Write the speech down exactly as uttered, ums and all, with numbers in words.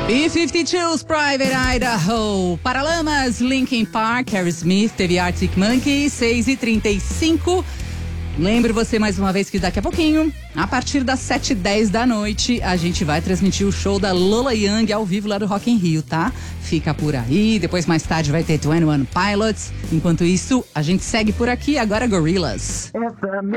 B cinquenta e dois, Private Idaho, Paralamas, Linkin Park, Aerosmith, teve Arctic Monkeys, seis e trinta e cinco. Lembro você mais uma vez que daqui a pouquinho, a partir das sete e dez da noite, a gente vai transmitir o show da Lola Young ao vivo lá do Rock in Rio, tá? Fica por aí, depois mais tarde vai ter vinte e um Pilots. Enquanto isso, a gente segue por aqui, agora Gorillaz.